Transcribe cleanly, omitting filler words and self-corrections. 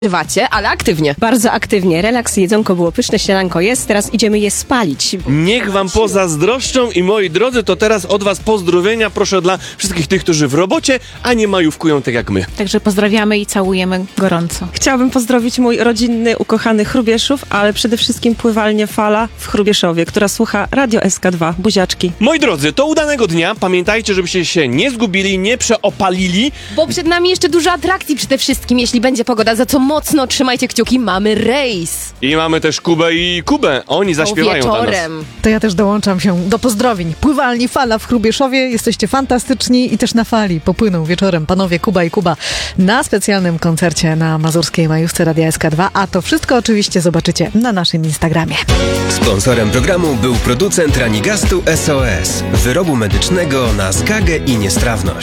Wacie, ale aktywnie. Bardzo aktywnie. Relaks, jedzonko było pyszne, śniadanko jest, teraz idziemy je spalić. Niech wam pozazdroszczą i moi drodzy, to teraz od was pozdrowienia proszę dla wszystkich tych, którzy w robocie, a nie majówkują tak jak my. Także pozdrawiamy i całujemy gorąco. Chciałabym pozdrowić mój rodzinny, ukochany Hrubieszów, ale przede wszystkim pływalnię Fala w Hrubieszowie, która słucha Radio SK2. Buziaczki. Moi drodzy, to udanego dnia. Pamiętajcie, żebyście się nie zgubili, nie przeopalili. Bo przed nami jeszcze dużo atrakcji przede wszystkim, jeśli będzie pogoda, za co mocno trzymajcie kciuki, mamy rejs. I mamy też Kubę i Kubę. Oni zaśpiewają dla nas. Wieczorem. To ja też dołączam się do pozdrowień. Pływalni Fala w Hrubieszowie, jesteście fantastyczni i też na fali popłyną wieczorem panowie Kuba i Kuba na specjalnym koncercie na Mazurskiej Majówce Radia SK2, a to wszystko oczywiście zobaczycie na naszym Instagramie. Sponsorem programu był producent Ranigastu SOS, wyrobu medycznego na zgagę i niestrawność.